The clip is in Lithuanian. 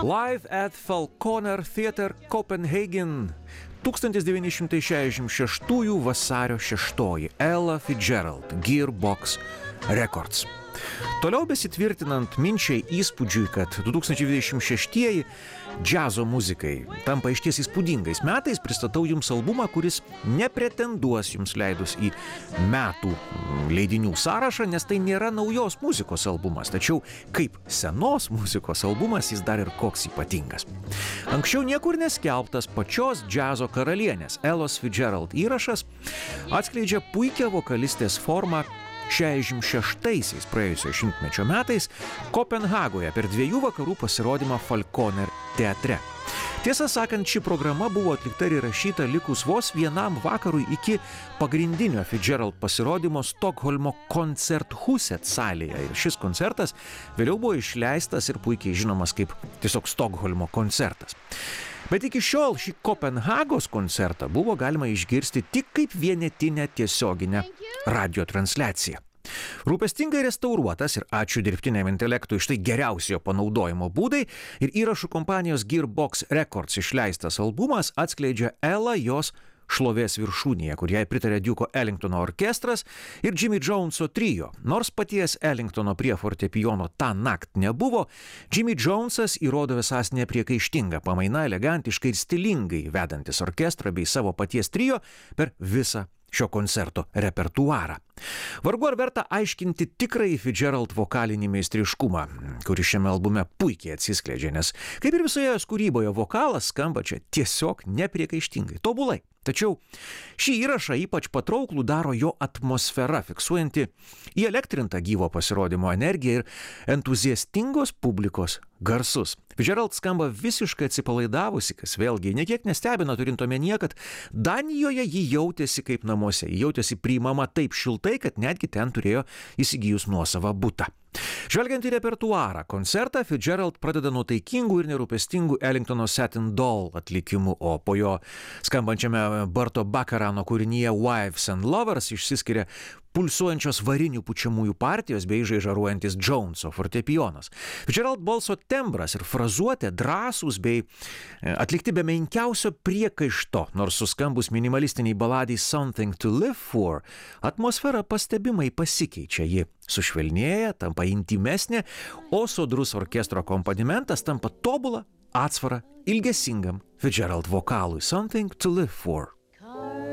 Live at Falconer Theatre Copenhagen 1966 vasario 6 Ella Fitzgerald, Gearbox Records. Toliau besitvirtinant minčiai įspūdžiui, kad 2026 džiazo muzikai tampa išties įspūdingais metais, pristatau jums albumą, kuris nepretenduos jums leidus į metų leidinių sąrašą, nes tai nėra naujos muzikos albumas, tačiau kaip senos muzikos albumas jis dar ir koks ypatingas. Anksčiau niekur neskelbtas pačios džiazo karalienės Ellos Fitzgerald įrašas atskleidžia puikią vokalistės formą 66 praėjusio šimtmečio metais Kopenhagoje per 2 vakarų pasirodymą Falconer teatre. Tiesą sakant, ši programa buvo atlikta ir įrašyta likus vos vienam vakarui iki pagrindinio Fitzgerald pasirodymo Stokholmo Koncerthuset salėje. Ir šis koncertas vėliau buvo išleistas ir puikiai žinomas kaip tiesiog Stokholmo koncertas. Bet iki šiol šį Kopenhagos koncertą buvo galima išgirsti tik kaip vienetinę tiesioginę radio transliaciją. Rūpestingai restauruotas ir ačiū dirbtiniam intelektui štai geriausio panaudojimo būdai ir įrašų kompanijos Gearbox Records išleistas albumas atskleidžia Ellą jos šlovės viršūnėje, kur jai pritarė Duke'o Ellingtono orkestras ir Jimmy Jones'o trio. Nors paties Ellingtono prie fortepijono tą naktį nebuvo, Jimmy Jones'as įrodo visas nepriekaištingą pamainą, elegantiškai ir stilingai vedantis orkestrą bei savo paties trio per visą šio koncerto repertuarą. Vargu ar verta aiškinti tikrąjį Fitzgerald vokalinį meistriškumą, kuris šiame albume puikiai atsiskleidžia, nes kaip ir visoje jos kūryboje vokalas skamba čia tiesiog nepriekaištingai, tobulai. Tačiau šį įrašą ypač patrauklų daro jo atmosfera, fiksuojanti įelektrintą gyvo pasirodymo energiją ir entuziastingos publikos garsus. Fitzgerald skamba visiškai atsipalaidavusi, kas vėlgi niekiek nestebina, turint omenyje, kad Danijoje ji jautėsi kaip namuose, ji jautėsi priimama taip šiltai, kad netgi ten turėjo įsigijus nuosavą butą. Žvelgiant į repertuarą, koncertą Fitzgerald pradeda nuo taikingų ir nerūpestingų Ellingtono Satin Doll atlikimų, o po jo skambančiame Barto Bacharano kūrinyje Wives and Lovers išsiskiria pulsuojančios varinių pučiamųjų partijos bei žaižaruojantis Jones'o fortepijonas. Fitzgerald balso tembras ir frazuotė drąsūs bei atlikti be menkiausio priekaišto, nors suskambus minimalistiniai baladai Something to Live For, atmosfera pastebimai pasikeičia, ji sušvelnėja, tampa intimesnė, o sodrus orkestro akompanimentas tampa tobula atsvara ilgesingam Fitzgerald vokalui Something to Live For.